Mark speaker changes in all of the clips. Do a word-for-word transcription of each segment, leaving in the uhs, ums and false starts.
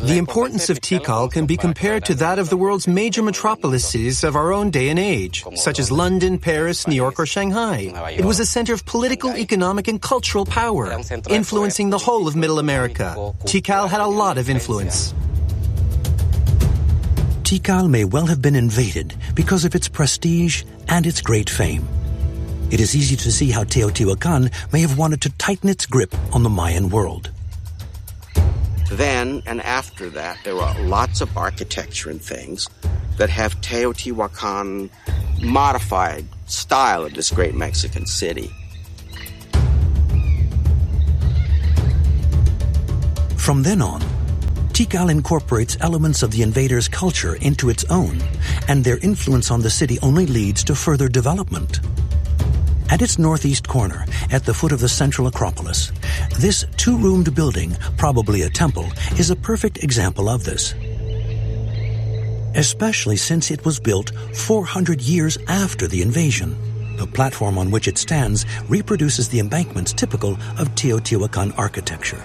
Speaker 1: The importance of Tikal can be compared to that of the world's major metropolises of our own day and age, such as London, Paris, New York, or Shanghai. It was a center of political, economic, and cultural power, influencing the whole of Middle America. Tikal had a lot of influence.
Speaker 2: Tikal may well have been invaded because of its prestige and its great fame. It is easy to see how Teotihuacan may have wanted to tighten its grip on the Mayan world.
Speaker 3: Then and after that, there were lots of architecture and things that have Teotihuacan modified style of this great Mexican city.
Speaker 2: From then on, Tikal incorporates elements of the invaders' culture into its own, and their influence on the city only leads to further development. At its northeast corner, at the foot of the central Acropolis, this two-roomed building, probably a temple, is a perfect example of this. Especially since it was built four hundred years after the invasion. The platform on which it stands reproduces the embankments typical of Teotihuacan architecture.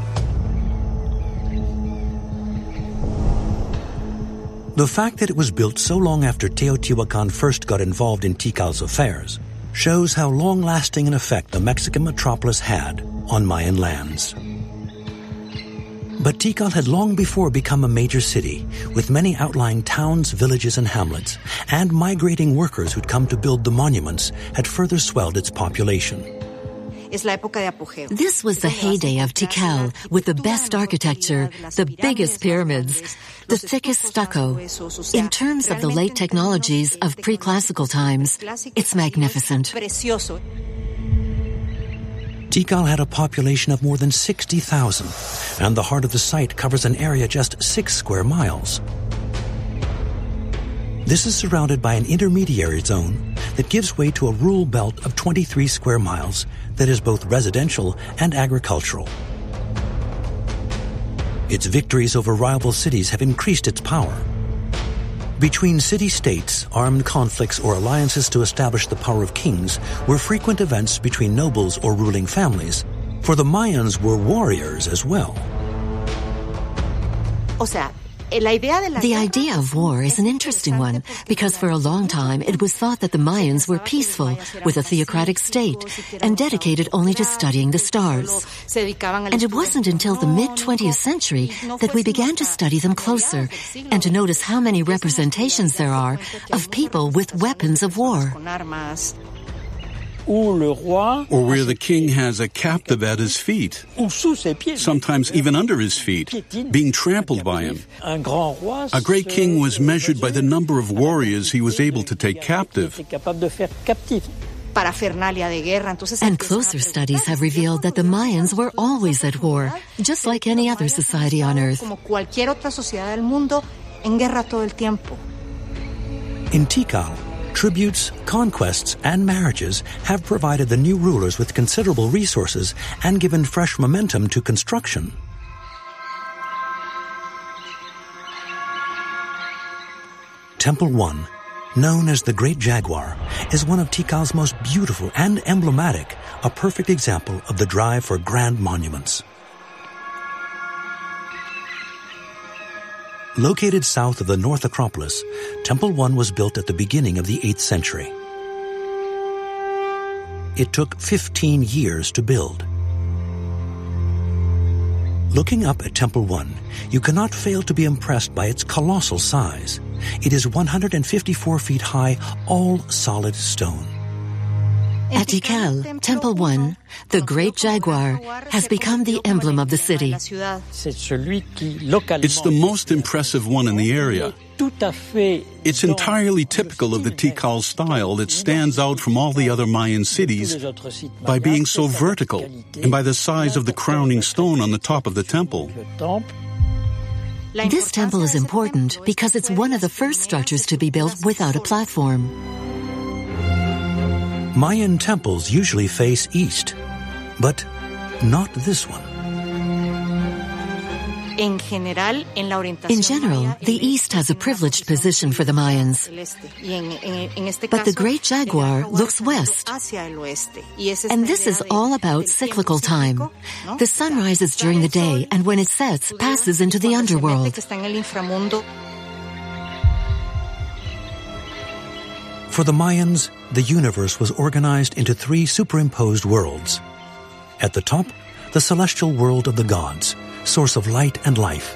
Speaker 2: The fact that it was built so long after Teotihuacan first got involved in Tikal's affairs shows how long-lasting an effect the Mexican metropolis had on Mayan lands. But Tikal had long before become a major city, with many outlying towns, villages, and hamlets, and migrating workers who'd come to build the monuments had further swelled its population.
Speaker 4: This was the heyday of Tikal, with the best architecture, the biggest pyramids, the thickest stucco. In terms of the late technologies of pre-classical times, it's magnificent.
Speaker 2: Tikal had a population of more than sixty thousand, and the heart of the site covers an area just six square miles. This is surrounded by an intermediary zone that gives way to a rural belt of twenty-three square miles that is both residential and agricultural. Its victories over rival cities have increased its power. Between city-states, armed conflicts or alliances to establish the power of kings were frequent events between nobles or ruling families, for the Mayans were warriors as well.
Speaker 4: The idea of war is an interesting one, because for a long time it was thought that the Mayans were peaceful, with a theocratic state, and dedicated only to studying the stars. And it wasn't until the mid-twentieth century that we began to study them closer, and to notice how many representations there are of people with weapons of war.
Speaker 5: Or where the king has a captive at his feet, sometimes even under his feet, being trampled by him. A great king was measured by the number of warriors he was able to take captive.
Speaker 4: And closer studies have revealed that the Mayans were always at war, just like any other society on Earth.
Speaker 2: In Tikal, tributes, conquests, and marriages have provided the new rulers with considerable resources and given fresh momentum to construction. Temple One, known as the Great Jaguar, is one of Tikal's most beautiful and emblematic, a perfect example of the drive for grand monuments. Located south of the North Acropolis, Temple One was built at the beginning of the eighth century. It took fifteen years to build. Looking up at Temple One, you cannot fail to be impressed by its colossal size. It is one hundred fifty-four feet high, all solid stone.
Speaker 4: At Tikal, Temple One, the Great Jaguar, has become the emblem of the city.
Speaker 5: It's the most impressive one in the area. It's entirely typical of the Tikal style that stands out from all the other Mayan cities by being so vertical and by the size of the crowning stone on the top of the temple.
Speaker 4: This temple is important because it's one of the first structures to be built without a platform.
Speaker 2: Mayan temples usually face east, but not this one.
Speaker 4: In general, the East has a privileged position for the Mayans. But the Great Jaguar looks west. And this is all about cyclical time. The sun rises during the day, and when it sets, passes into the underworld.
Speaker 2: For the Mayans, the universe was organized into three superimposed worlds. At the top, the celestial world of the gods, source of light and life.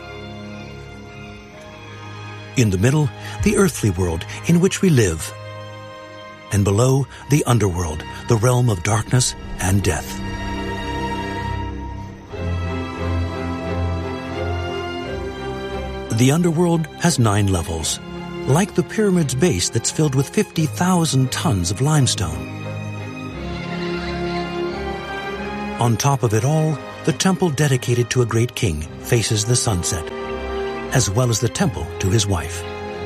Speaker 2: In the middle, the earthly world in which we live. And below, the underworld, the realm of darkness and death. The underworld has nine levels, like the pyramid's base that's filled with fifty thousand tons of limestone. On top of it all, the temple dedicated to a great king faces the sunset, as well as the temple to his wife.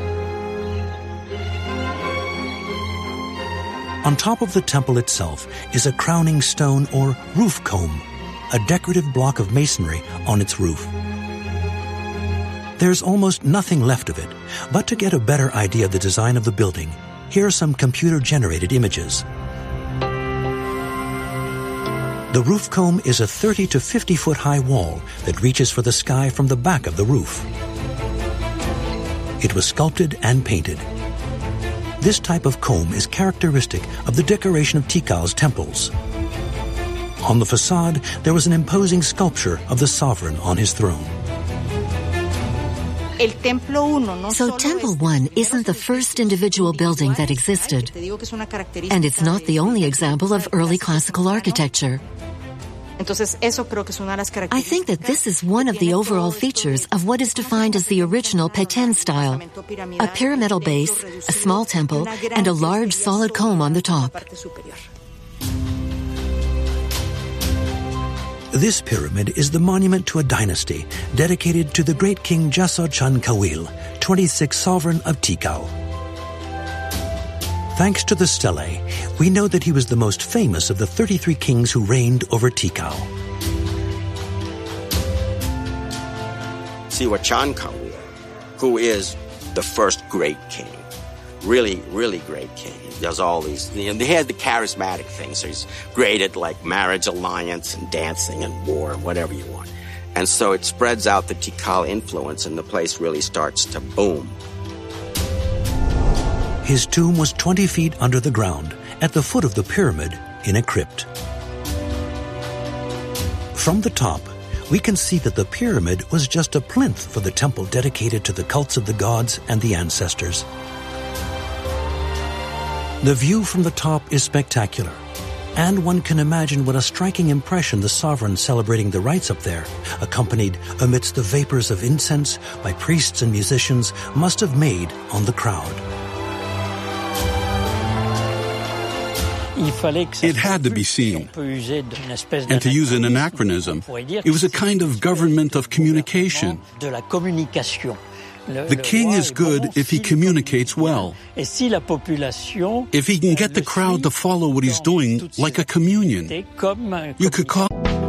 Speaker 2: On top of the temple itself is a crowning stone or roof comb, a decorative block of masonry on its roof. There's almost nothing left of it, but to get a better idea of the design of the building, here are some computer-generated images. The roof comb is a thirty to fifty foot high wall that reaches for the sky from the back of the roof. It was sculpted and painted. This type of comb is characteristic of the decoration of Tikal's temples. On the facade, there was an imposing sculpture of the sovereign on his throne.
Speaker 4: So Temple One isn't the first individual building that existed, and it's not the only example of early classical architecture. I think that this is one of the overall features of what is defined as the original Petén style, a pyramidal base, a small temple, and a large solid comb on the top.
Speaker 2: This pyramid is the monument to a dynasty dedicated to the great king Jasso Chan Kawil, twenty-sixth sovereign of Tikal. Thanks to the stelae, we know that he was the most famous of the thirty-three kings who reigned over Tikal.
Speaker 3: Siwa Chan Kawil, who is the first great king, really, really great king. He does all these, you know, they had the charismatic things. So he's great at like marriage alliance and dancing and war and whatever you want. And so it spreads out the Tikal influence and the place really starts to boom.
Speaker 2: His tomb was twenty feet under the ground, at the foot of the pyramid, in a crypt. From the top, we can see that the pyramid was just a plinth for the temple dedicated to the cults of the gods and the ancestors. The view from the top is spectacular, and one can imagine what a striking impression the sovereign celebrating the rites up there, accompanied amidst the vapors of incense by priests and musicians, must have made on the crowd.
Speaker 5: It had to be seen. And to use an anachronism, it was a kind of government of communication. The king is good if he communicates well. If he can get the crowd to follow what he's doing, like a communion. You could call